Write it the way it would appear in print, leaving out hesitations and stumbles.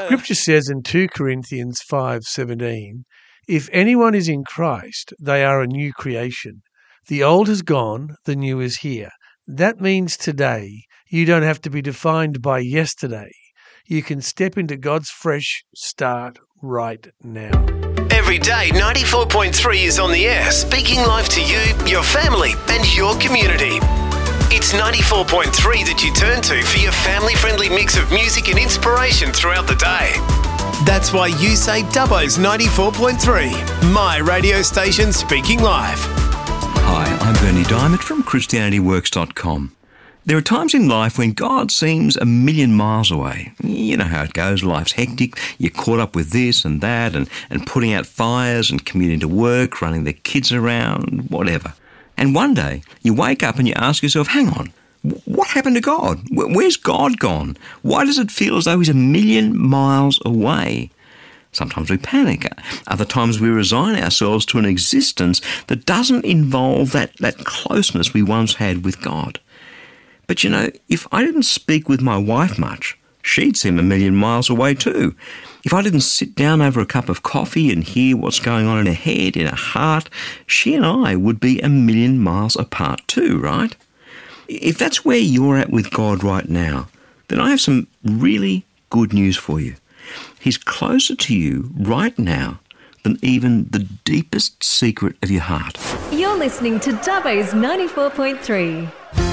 Scripture says in 2 Corinthians 5:17, if anyone is in Christ, they are a new creation. The old has gone, the new is here. That means today you don't have to be defined by yesterday. You can step into God's fresh start right now. Every day, 94.3 is on the air, speaking life to you, your family, and your community. It's 94.3 that you turn to for your family-friendly mix of music and inspiration throughout the day. That's why you say Dubbo's 94.3, my radio station speaking live. Hi, I'm Bernie Diamond from ChristianityWorks.com. There are times in life when God seems a million miles away. You know how it goes. Life's hectic. You're caught up with this and that and putting out fires and commuting to work, running the kids around, whatever. And one day you wake up and you ask yourself, hang on, what happened to God? Where's God gone? Why does it feel as though he's a million miles away? Sometimes we panic. Other times we resign ourselves to an existence that doesn't involve that closeness we once had with God. But you know, if I didn't speak with my wife much, she'd seem a million miles away too. If I didn't sit down over a cup of coffee and hear what's going on in her head, in her heart, she and I would be a million miles apart too, right? If that's where you're at with God right now, then I have some really good news for you. He's closer to you right now than even the deepest secret of your heart. You're listening to Dubbo's 94.3.